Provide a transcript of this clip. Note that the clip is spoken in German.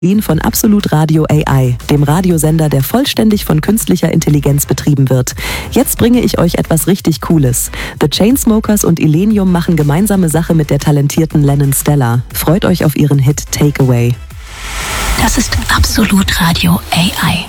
Von Absolut Radio AI, dem Radiosender, der vollständig von künstlicher Intelligenz betrieben wird. Jetzt bringe ich euch etwas richtig Cooles. The Chainsmokers und Illenium machen gemeinsame Sache mit der talentierten Lennon Stella. Freut euch auf ihren Hit Takeaway. Das ist Absolut Radio AI.